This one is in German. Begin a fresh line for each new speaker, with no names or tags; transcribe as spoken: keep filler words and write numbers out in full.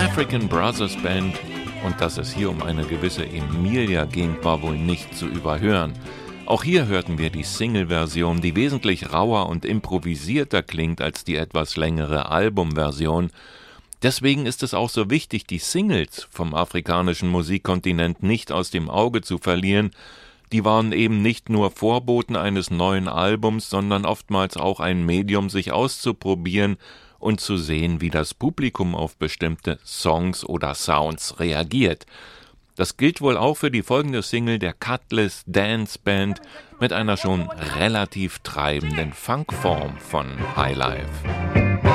African Brothers Band, und dass es hier um eine gewisse Emilia ging, war wohl nicht zu überhören. Auch hier hörten wir die Single-Version, die wesentlich rauer und improvisierter klingt als die etwas längere Albumversion. Deswegen ist es auch so wichtig, die Singles vom afrikanischen Musikkontinent nicht aus dem Auge zu verlieren. Die waren eben nicht nur Vorboten eines neuen Albums, sondern oftmals auch ein Medium, sich auszuprobieren und zu sehen, wie das Publikum auf bestimmte Songs oder Sounds reagiert. Das gilt wohl auch für die folgende Single der Cutlass Dance Band mit einer schon relativ treibenden Funkform von Highlife.